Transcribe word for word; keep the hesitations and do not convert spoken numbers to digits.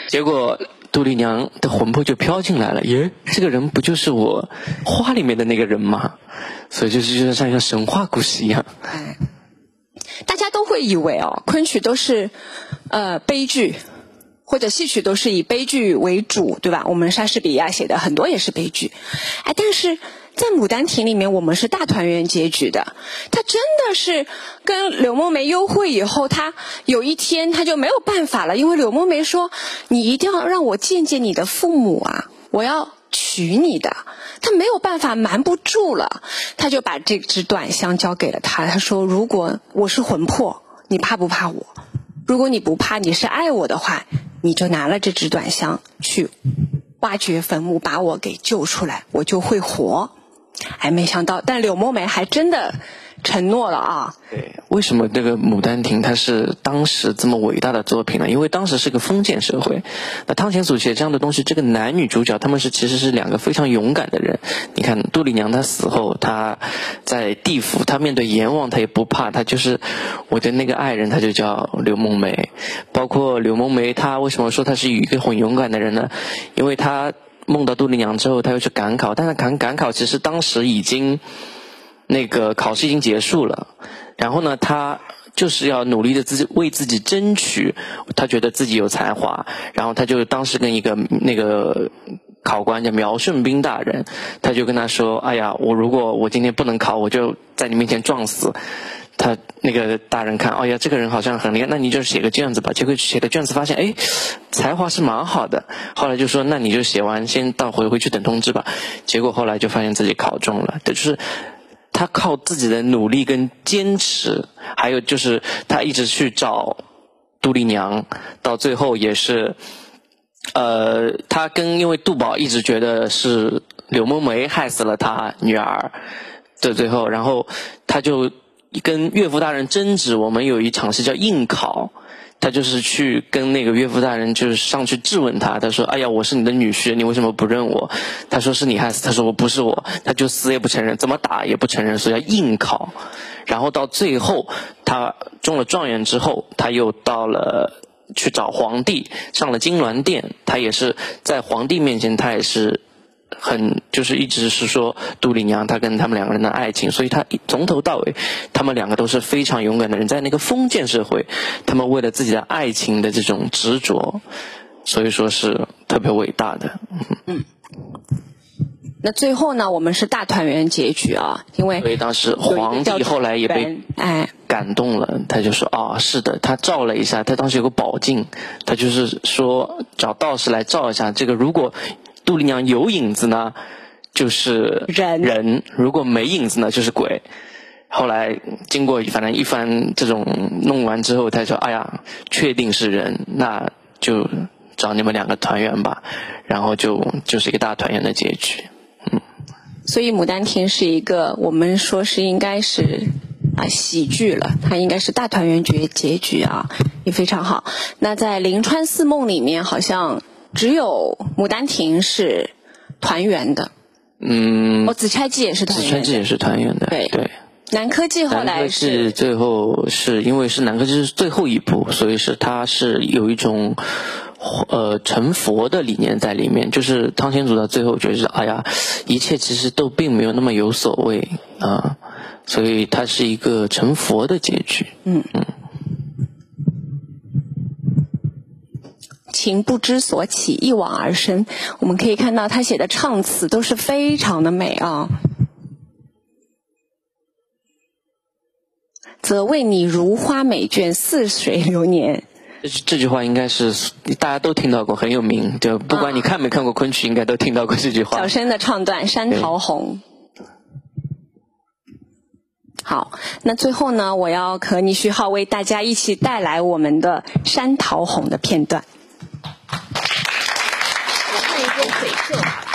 结果杜丽娘的魂魄就飘进来了，耶，这个人不就是我画里面的那个人吗？所以就是就像一个神话故事一样。 哎，大家都会以为哦，昆曲都是呃悲剧，或者戏曲都是以悲剧为主，对吧？我们莎士比亚写的很多也是悲剧，哎，但是在《牡丹亭》里面，我们是大团圆结局的。他真的是跟柳梦梅幽会以后，他有一天他就没有办法了，因为柳梦梅说：“你一定要让我见见你的父母啊，我要娶你的。”他没有办法，瞒不住了，他就把这支短香交给了他。他说：“如果我是魂魄，你怕不怕我？如果你不怕，你是爱我的话，你就拿了这支短香去挖掘坟墓，把我给救出来，我就会活。”哎，没想到，但柳梦梅还真的承诺了啊。 对，为什么这个《牡丹亭》它是当时这么伟大的作品呢？因为当时是个封建社会，那汤显祖写这样的东西，这个男女主角他们是其实是两个非常勇敢的人。你看杜丽娘她死后，她在地府，她面对阎王她也不怕，她就是我的那个爱人，她就叫柳梦梅。包括柳梦梅，她为什么说她是一个很勇敢的人呢？因为她梦到杜丽娘之后，她又去赶考，但是赶赶考其实当时已经那个考试已经结束了，然后呢，她就是要努力的自己为自己争取，她觉得自己有才华，然后她就当时跟一个那个考官叫苗顺斌大人，他就跟他说：“哎呀，我如果我今天不能考，我就在你面前撞死。”他那个大人看，哎呀，这个人好像很厉害，那你就写个卷子吧。结果写的卷子发现，哎，才华是蛮好的。后来就说，那你就写完，先到回回去等通知吧。结果后来就发现自己考中了，这就是他靠自己的努力跟坚持，还有就是他一直去找杜丽娘，到最后也是，呃，他跟因为杜宝一直觉得是柳梦梅害死了他女儿的最后，然后他就跟岳父大人争执，我们有一场戏叫应考，他就是去跟那个岳父大人就是上去质问他，他说：“哎呀，我是你的女婿，你为什么不认我？”他说：“是你害死。”他说：“我不是我。”他就死也不承认，怎么打也不承认，所以要应考。然后到最后他中了状元之后，他又到了去找皇帝，上了金銮殿，他也是在皇帝面前，他也是很就是一直是说杜丽娘她跟他们两个人的爱情，所以他从头到尾他们两个都是非常勇敢的人，在那个封建社会，他们为了自己的爱情的这种执着，所以说是特别伟大的。 嗯，那最后呢，我们是大团圆结局啊，因为所以当时皇帝后来也被哎感动了，他就说啊、哦，是的，他照了一下，他当时有个宝镜，他就是说找道士来照一下，这个如果杜丽娘有影子呢，就是人人；如果没影子呢，就是鬼。后来经过反正一番这种弄完之后，他说：“哎呀，确定是人，那就找你们两个团圆吧。”然后就就是一个大团圆的结局。嗯， 所以《牡丹亭》是一个我们说是应该是啊喜剧了，它应该是大团圆结结局啊，也非常好。那在《临川四梦》里面，好像只有《牡丹亭》是团圆的。 嗯， 哦，《紫钗记》也是团圆的。 紫钗记也是团圆的。 对对。 南柯记后来是南柯记最后是因为是南柯记是最后一部，所以是它是有一种呃成佛的理念在里面，就是汤显祖到最后觉得哎呀，一切其实都并没有那么有所谓啊、呃，所以它是一个成佛的结局。 嗯嗯。情不知所起，一往而深。我们可以看到他写的唱词都是非常的美啊。则为你如花美眷，似水流年。 这这句话应该是大家都听到过，很有名，就不管你看没看过昆曲，应该都听到过这句话。 小生的唱段《山桃红》。好，那最后呢，我要和倪旭浩为大家一起带来我们的《山桃红》的片段。 我看一个绯色。